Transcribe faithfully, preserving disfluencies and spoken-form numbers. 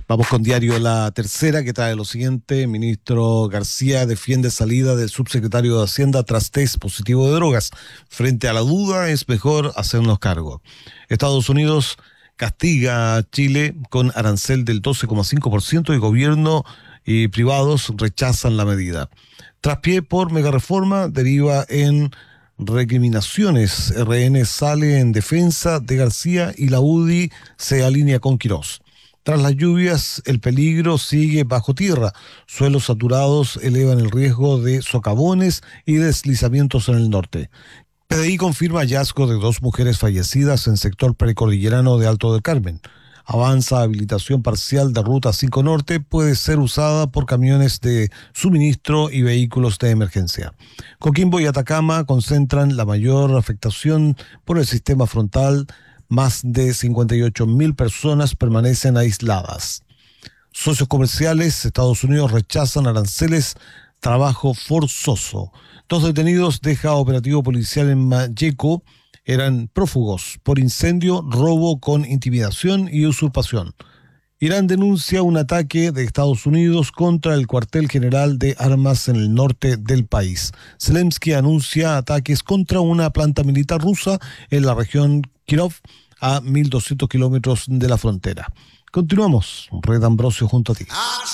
Vamos con Diario La Tercera, que trae lo siguiente. Ministro García defiende salida del subsecretario de Hacienda tras test positivo de drogas. Frente a la duda, es mejor hacernos cargo. Estados Unidos castiga a Chile con arancel del doce coma cinco por ciento y gobierno y privados rechazan la medida. Traspié por megareforma deriva en recriminaciones. R N sale en defensa de García y la U D I se alinea con Quirós. Tras las lluvias, el peligro sigue bajo tierra. Suelos saturados elevan el riesgo de socavones y deslizamientos en el norte. P D I confirma hallazgo de dos mujeres fallecidas en sector precordillerano de Alto del Carmen. Avanza habilitación parcial de Ruta cinco Norte, puede ser usada por camiones de suministro y vehículos de emergencia. Coquimbo y Atacama concentran la mayor afectación por el sistema frontal. Más de cincuenta y ocho mil personas permanecen aisladas. Socios comerciales, Estados Unidos rechazan aranceles, trabajo forzoso. Dos detenidos deja operativo policial en Malleco. Eran prófugos por incendio, robo con intimidación y usurpación. Irán denuncia un ataque de Estados Unidos contra el cuartel general de armas en el norte del país. Zelensky anuncia ataques contra una planta militar rusa en la región Kirov, a mil doscientos kilómetros de la frontera. Continuamos, Red Ambrosio junto a ti.